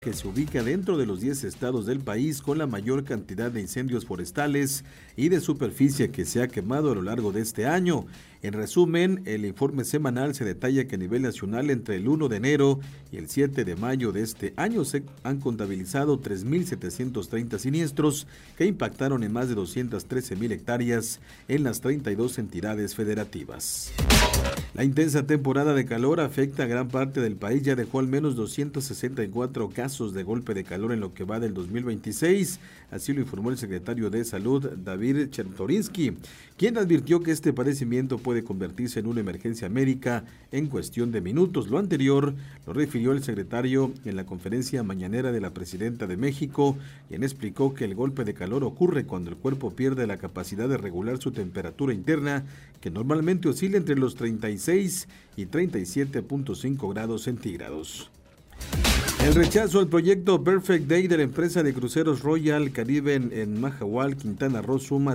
que se ubica dentro de los 10 estados del país con la mayor cantidad de incendios forestales y de superficie que se ha quemado a lo largo de este año. En resumen, el informe semanal se detalla que a nivel nacional entre el 1 de enero y el 7 de mayo de este año se han contabilizado 3.730 siniestros que impactaron en más de 213.000 hectáreas en las 32 entidades federativas. La intensa temporada de calor afecta a gran parte del país, ya dejó al menos 264 casos de golpe de calor en lo que va del 2026, así lo informó el secretario de Salud, David Chertorinsky, quien advirtió que este padecimiento puede convertirse en una emergencia médica en cuestión de minutos. Lo anterior lo refirió el secretario en la conferencia mañanera de la presidenta de México, quien explicó que el golpe de calor ocurre cuando el cuerpo pierde la capacidad de regular su temperatura interna, que normalmente oscila entre los 36 y 37.5 grados centígrados. El rechazo al proyecto Perfect Day de la empresa de cruceros Royal Caribbean en Mahahual, Quintana Roo, suma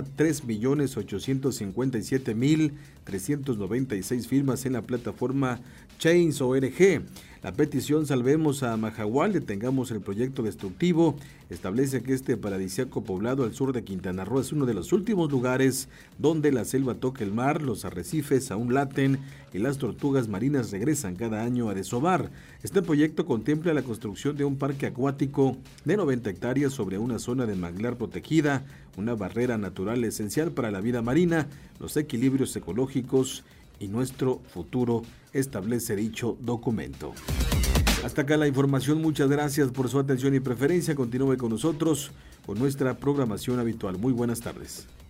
3.857.396 firmas en la plataforma Change.org. La petición Salvemos a Mahahual, detengamos el proyecto destructivo, establece que este paradisíaco poblado al sur de Quintana Roo es uno de los últimos lugares donde la selva toca el mar, los arrecifes aún laten y las tortugas marinas regresan cada año a desovar. Este proyecto contempla la construcción de un parque acuático de 90 hectáreas sobre una zona de manglar protegida, una barrera natural esencial para la vida marina, los equilibrios ecológicos y nuestro futuro, establece dicho documento. Hasta acá la información, muchas gracias por su atención y preferencia. Continúe con nosotros con nuestra programación habitual. Muy buenas tardes.